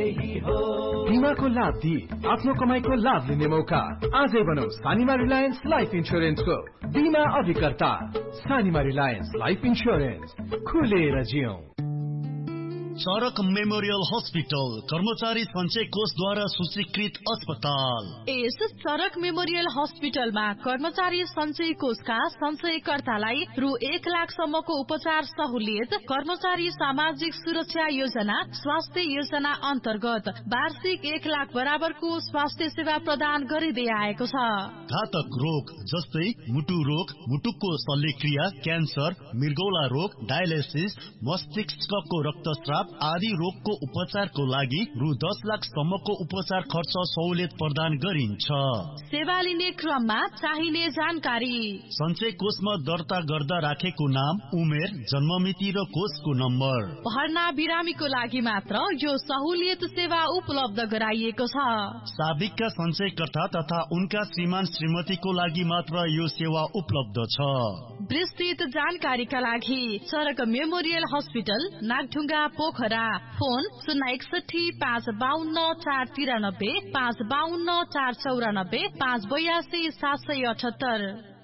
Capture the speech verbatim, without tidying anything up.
यही हो। बीमाको लाभ दिई आफ्नो कमाईको लाभ लिने मौका। आजै बनाऊ सानिमा रिलायन्स लाइफ इन्स्योरेन्सको बीमा अभिकर्ता। सानिमा रिलायन्स लाइफ इन्स्योरेन्स, खुलेर जियौं। चरक मेमोरियल हस्पिटल कर्मचारी सञ्चय कोषद्वारा सूचीकृत अस्पताल। यस चरक मेमोरियल हस्पिटलमा कर्मचारी सञ्चय कोषका सञ्चयकर्तालाई रु एक लाख सम्मको उपचार सहुलियत, कर्मचारी सामाजिक सुरक्षा योजना, स्वास्थ्य योजना अन्तर्गत वार्षिक एक लाख बराबरको स्वास्थ्य सेवा प्रदान गरिँदै आएको छ। घातक रोग जस्तै मुटु रोग, मुटुको शल्यक्रिया, क्यान्सर, मृगौला रोग, डायलिसिस, मस्तिष्कको रक्तस्राव आदि रोगको उपचारको लागि रु दस लाख सम्मको उपचार खर्च सहुलियत प्रदान गरिन्छ। सेवा लिने क्रममा चाहिने जानकारी। सञ्चय कोषमा दर्ता गर्दा राखेको नाम, उमेर, जन्ममिति र कोषको नम्बर। भर्ना बिरामीको लागि मात्र यो सहुलियत सेवा उपलब्ध गराइएको छ। साबिकका सञ्चयकर्ता तथा उनका श्रीमान श्रीमतीको लागि मात्र यो सेवा उपलब्ध छ। विस्तृत जानकारीका लागि चरक memorial hospital, Nagdhunga, Pokhara. Phone शून्य एकसठी पाँच बाहन्न चार तिरानब्बे, पाँच बाहन्न चार चौरानब्बे, पाँच बयासी सात सय अठहत्तर।